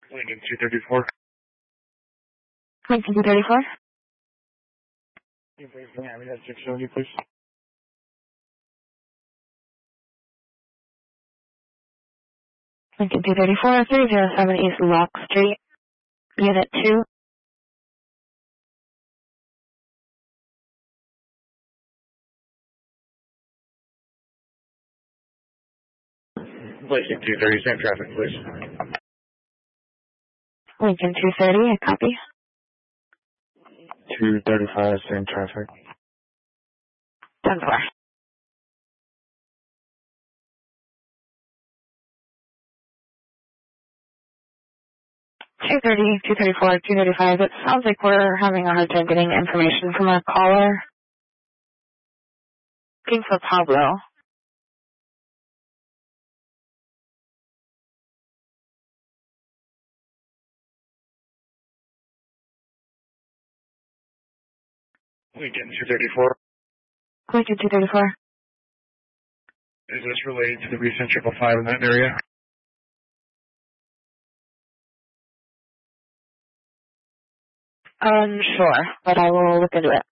Lincoln 234. Lincoln 234. Miami, that's 670, please. Lincoln 234, 307 East Lock Street, Unit 2. Lincoln 230, same traffic, please. Lincoln 230, I copy. 235, same traffic. 10-4. Two 234, 235. It sounds like we're having a hard time getting information from our caller. Looking for Pablo. Lincoln 234. Lincoln 234. Is this related to the recent 555 in that area? Unsure, but I will look into it.